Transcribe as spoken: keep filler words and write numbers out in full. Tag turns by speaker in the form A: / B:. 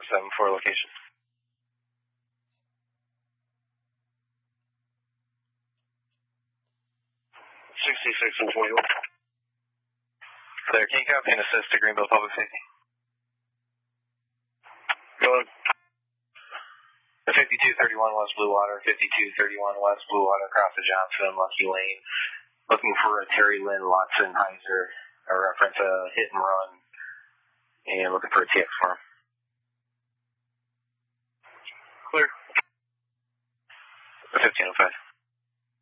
A: seven four location.
B: sixty-six and twenty-one.
A: Clear. Can you copy and assist to Greenville Public Safety?
B: Go ahead.
A: fifty-two thirty-one West Blue Water, fifty-two thirty-one West Blue Water, across the Johnson, Lucky Lane. Looking for a Terry Lynn Lotzenheiser, a reference a hit and run, and looking for a T X for him.
B: Clear.
A: fifteen oh five.